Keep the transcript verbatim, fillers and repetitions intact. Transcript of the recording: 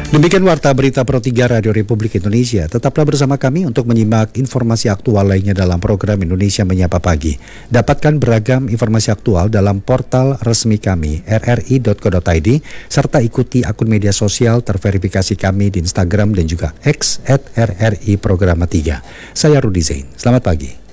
Demikian Warta Berita Pro tiga Radio Republik Indonesia. Tetaplah bersama kami untuk menyimak informasi aktual lainnya dalam program Indonesia Menyapa Pagi. Dapatkan beragam informasi aktual dalam portal resmi kami r r i dot co dot i d serta ikuti akun media sosial terverifikasi kami di Instagram dan juga X at r r i programa tiga. Saya Rudi Zain. Selamat pagi.